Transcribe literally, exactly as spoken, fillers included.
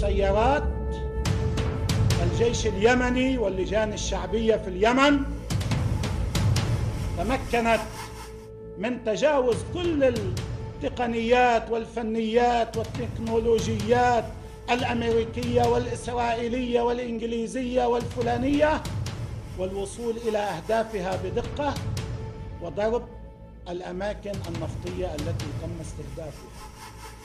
مسيرات الجيش اليمني واللجان الشعبية في اليمن تمكنت من تجاوز كل التقنيات والفنيات والتكنولوجيات الأمريكية والإسرائيلية والإنجليزية والفلانية والوصول إلى أهدافها بدقة وضرب الأماكن النفطية التي تم استهدافها.